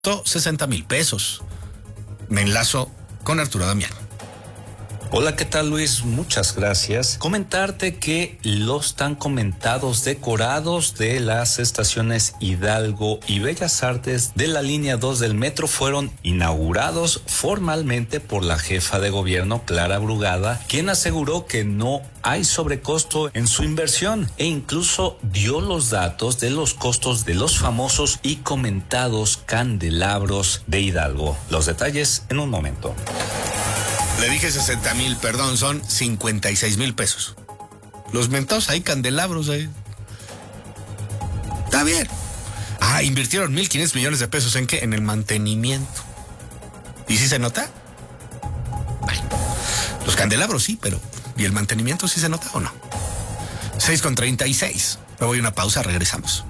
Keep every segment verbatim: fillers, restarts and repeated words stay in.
sesenta mil pesos. Me enlazo con Arturo Damián. Hola, ¿qué tal, Luis? Muchas gracias. Comentarte que los tan comentados decorados de las estaciones Hidalgo y Bellas Artes de la línea dos del metro fueron inaugurados formalmente por la jefa de gobierno, Clara Brugada, quien aseguró que no hay sobrecosto en su inversión e incluso dio los datos de los costos de los famosos y comentados candelabros de Hidalgo. Los detalles en un momento. Le dije sesenta mil, perdón, son cincuenta y seis mil pesos. Los mentados ahí, candelabros ahí. Está bien. Ah, invirtieron mil quinientos millones de pesos, ¿en qué? En el mantenimiento. ¿Y si se nota? Bueno, los candelabros sí, pero ¿y el mantenimiento sí se nota o no? seis con treinta y seis. Me voy a una pausa, regresamos.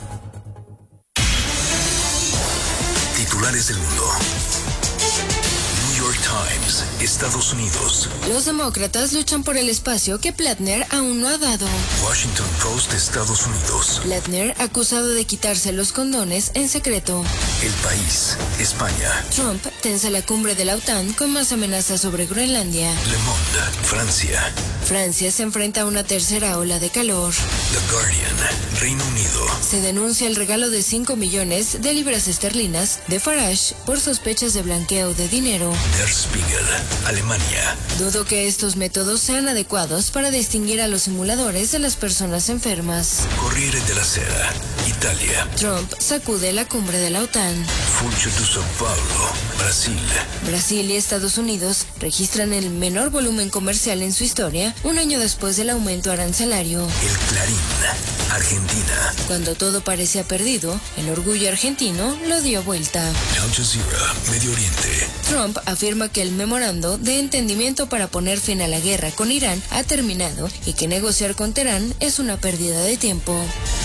Titulares del mundo. New York Times, Estados Unidos. Los demócratas luchan por el espacio que Platner aún no ha dado. Washington Post, Estados Unidos. Platner acusado de quitarse los condones en secreto. El País, España. Trump tensa la cumbre de la OTAN con más amenazas sobre Groenlandia. Le Monde, Francia. Francia se enfrenta a una tercera ola de calor. The Guardian, Reino Unido. Se denuncia el regalo de cinco millones de libras esterlinas de Farage por sospechas de blanqueo de dinero. Der Spiegel, Alemania. Dudo que estos métodos sean adecuados para distinguir a los simuladores de las personas enfermas. Corriere della Sera, Italia. Trump sacude la cumbre de la OTAN. Funcho de São Paulo, Brasil. Brasil y Estados Unidos registran el menor volumen comercial en su historia un año después del aumento arancelario. El Clarín, Argentina. Cuando todo parecía perdido, el orgullo argentino lo dio vuelta. Al Jazeera, Medio Oriente. Trump afirma que el memorando de entendimiento para poner fin a la guerra con Irán ha terminado y que negociar con Teherán es una pérdida de tiempo.